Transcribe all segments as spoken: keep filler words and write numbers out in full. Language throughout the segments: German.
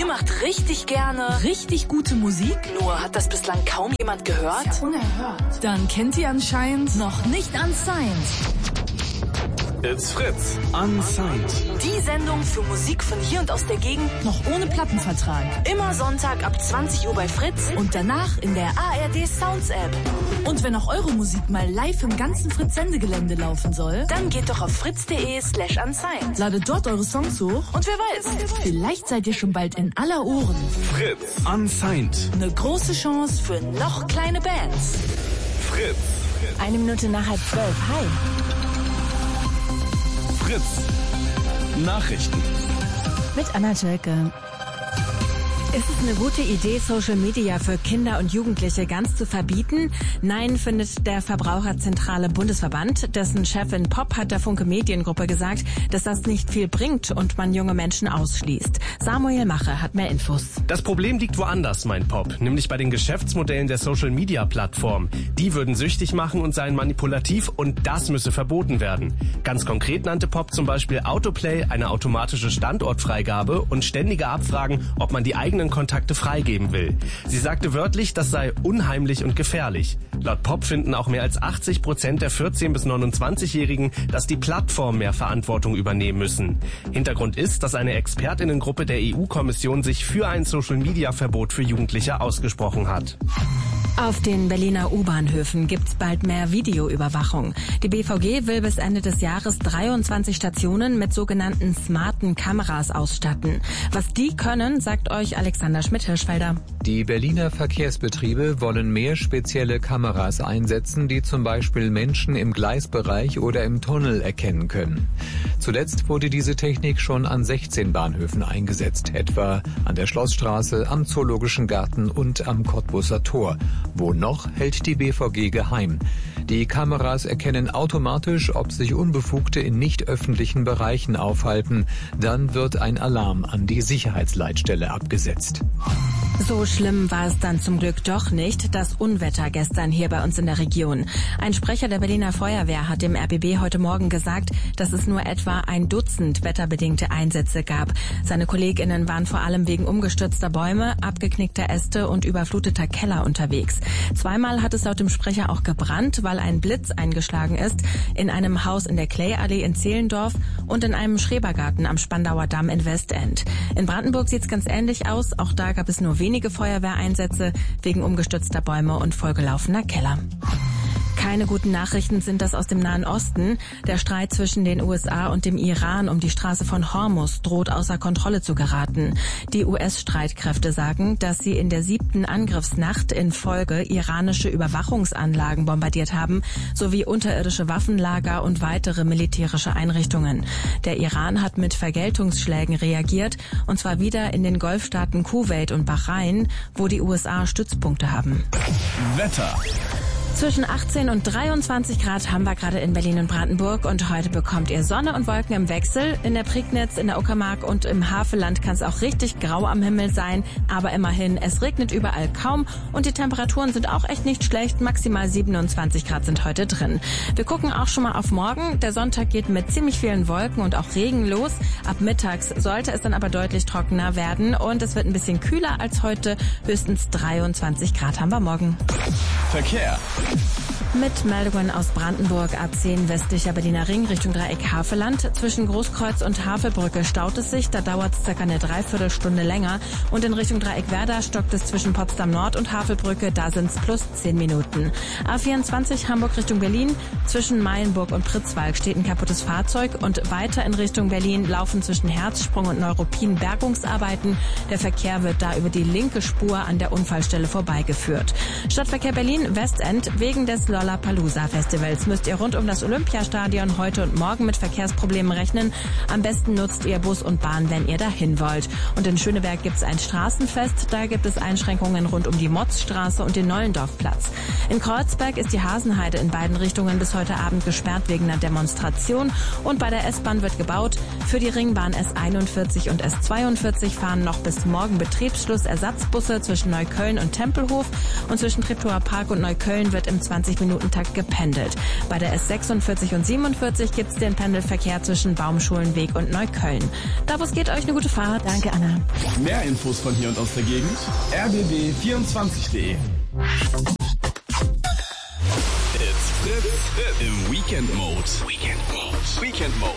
Ihr macht richtig gerne richtig gute Musik? Nur hat das bislang kaum jemand gehört? Das ist ja unerhört. Dann kennt ihr anscheinend noch nicht Unsigned. It's Fritz. Unsigned. Die Sendung für Musik von hier und aus der Gegend. Noch ohne Plattenvertrag. Immer Sonntag ab zwanzig Uhr bei Fritz. Und danach in der A R D Sounds App. Und wenn auch eure Musik mal live im ganzen Fritz-Sendegelände laufen soll, dann geht doch auf fritz.de slash unsigned. Ladet dort eure Songs hoch. Und wer weiß, vielleicht seid ihr schon bald in aller Ohren. Fritz. Unsigned. Eine große Chance für noch kleine Bands. Fritz. Eine Minute nach halb zwölf. Hi. Fritz. Nachrichten. Mit Anna Tschelke. Ist es eine gute Idee, Social Media für Kinder und Jugendliche ganz zu verbieten? Nein, findet der Verbraucherzentrale Bundesverband. Dessen Chefin Pop hat der Funke Mediengruppe gesagt, dass das nicht viel bringt und man junge Menschen ausschließt. Samuel Mache hat mehr Infos. Das Problem liegt woanders, meint Pop, nämlich bei den Geschäftsmodellen der Social-Media-Plattform. Die würden süchtig machen und seien manipulativ und das müsse verboten werden. Ganz konkret nannte Pop zum Beispiel Autoplay, eine automatische Standortfreigabe und ständige Abfragen, ob man die eigenen Kontakte freigeben will. Sie sagte wörtlich, das sei unheimlich und gefährlich. Laut Pop finden auch mehr als achtzig Prozent der vierzehn- bis neunundzwanzigjährigen, dass die Plattform mehr Verantwortung übernehmen müssen. Hintergrund ist, dass eine Expertinnengruppe der E U-Kommission sich für ein Social-Media-Verbot für Jugendliche ausgesprochen hat. Auf den Berliner U-Bahnhöfen gibt's bald mehr Videoüberwachung. Die B V G will bis Ende des Jahres dreiundzwanzig Stationen mit sogenannten smarten Kameras ausstatten. Was die können, sagt euch Alexander Schmidt-Hirschfelder. Die Berliner Verkehrsbetriebe wollen mehr spezielle Kameras einsetzen, die zum Beispiel Menschen im Gleisbereich oder im Tunnel erkennen können. Zuletzt wurde diese Technik schon an sechzehn Bahnhöfen eingesetzt, etwa an der Schlossstraße, am Zoologischen Garten und am Cottbuser Tor. Wo noch, hält die B V G geheim. Die Kameras erkennen automatisch, ob sich Unbefugte in nicht öffentlichen Bereichen aufhalten. Dann wird ein Alarm an die Sicherheitsleitstelle abgesetzt. So schlimm war es dann zum Glück doch nicht, das Unwetter gestern hier bei uns in der Region. Ein Sprecher der Berliner Feuerwehr hat dem R B B heute Morgen gesagt, dass es nur etwa ein Dutzend wetterbedingte Einsätze gab. Seine KollegInnen waren vor allem wegen umgestürzter Bäume, abgeknickter Äste und überfluteter Keller unterwegs. Zweimal hat es laut dem Sprecher auch gebrannt, weil ein Blitz eingeschlagen ist, in einem Haus in der Clay-Allee in Zehlendorf und in einem Schrebergarten am Spandauer Damm in Westend. In Brandenburg sieht es ganz ähnlich aus, auch da gab es nur wenige Feuerwehreinsätze wegen umgestürzter Bäume und vollgelaufener Keller. Keine guten Nachrichten sind das aus dem Nahen Osten. Der Streit zwischen den U S A und dem Iran um die Straße von Hormuz droht außer Kontrolle zu geraten. Die U S-Streitkräfte sagen, dass sie in der siebten Angriffsnacht in Folge iranische Überwachungsanlagen bombardiert haben, sowie unterirdische Waffenlager und weitere militärische Einrichtungen. Der Iran hat mit Vergeltungsschlägen reagiert, und zwar wieder in den Golfstaaten Kuwait und Bahrain, wo die U S A Stützpunkte haben. Wetter. Zwischen achtzehn und dreiundzwanzig Grad haben wir gerade in Berlin und Brandenburg und heute bekommt ihr Sonne und Wolken im Wechsel. In der Prignitz, in der Uckermark und im Havelland kann es auch richtig grau am Himmel sein, aber immerhin, es regnet überall kaum und die Temperaturen sind auch echt nicht schlecht. Maximal siebenundzwanzig Grad sind heute drin. Wir gucken auch schon mal auf morgen. Der Sonntag geht mit ziemlich vielen Wolken und auch Regen los. Ab mittags sollte es dann aber deutlich trockener werden und es wird ein bisschen kühler als heute. Höchstens dreiundzwanzig Grad haben wir morgen. Verkehr. Mit Meldungen aus Brandenburg A zehn westlicher Berliner Ring Richtung Dreieck Havelland. Zwischen Großkreuz und Havelbrücke staut es sich, da dauert es circa eine Dreiviertelstunde länger. Und in Richtung Dreieck Werder stockt es zwischen Potsdam Nord und Havelbrücke, da sind es plus zehn Minuten. A vierundzwanzig Hamburg Richtung Berlin. Zwischen Mayenburg und Pritzwalk steht ein kaputtes Fahrzeug und weiter in Richtung Berlin laufen zwischen Herzsprung und Neuruppin Bergungsarbeiten. Der Verkehr wird da über die linke Spur an der Unfallstelle vorbeigeführt. Stadtverkehr Berlin Westend. Wegen des Lollapalooza Festivals müsst ihr rund um das Olympiastadion heute und morgen mit Verkehrsproblemen rechnen. Am besten nutzt ihr Bus und Bahn, wenn ihr dahin wollt. Und in Schöneberg gibt es ein Straßenfest. Da gibt es Einschränkungen rund um die Motzstraße und den Nollendorfplatz. In Kreuzberg ist die Hasenheide in beiden Richtungen bis heute Abend gesperrt wegen einer Demonstration. Und bei der S-Bahn wird gebaut. Für die Ringbahn S einundvierzig und S zweiundvierzig fahren noch bis morgen Betriebsschluss Ersatzbusse zwischen Neukölln und Tempelhof. Und zwischen Treptower Park und Neukölln wird im zwanzig Minuten Minutentakt gependelt. Bei der S sechsundvierzig und siebenundvierzig gibt's den Pendelverkehr zwischen Baumschulenweg und Neukölln. Davos geht euch eine gute Fahrt. Danke, Anna. Mehr Infos von hier und aus der Gegend r b b vierundzwanzig punkt de. It's Fritz im Weekend Mode. Weekend Mode. Weekend Mode.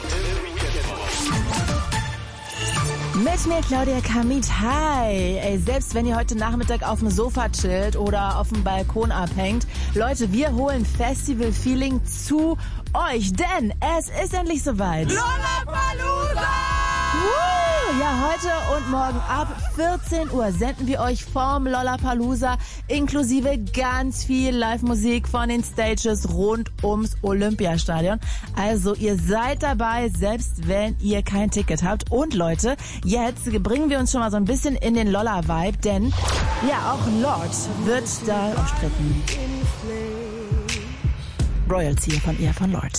Mit mir Claudia Kamit. Hi. Ey, selbst wenn ihr heute Nachmittag auf dem Sofa chillt oder auf dem Balkon abhängt, Leute, wir holen Festival-Feeling zu euch, denn es ist endlich soweit. Lollapalooza! Woo! Ja, heute und morgen ab vierzehn Uhr senden wir euch vom Lollapalooza inklusive ganz viel Live-Musik von den Stages rund ums Olympiastadion. Also ihr seid dabei, selbst wenn ihr kein Ticket habt. Und Leute, jetzt bringen wir uns schon mal so ein bisschen in den Lolla-Vibe, denn ja, auch Lord wird da auftreten. Royals hier von ihr, von Lord.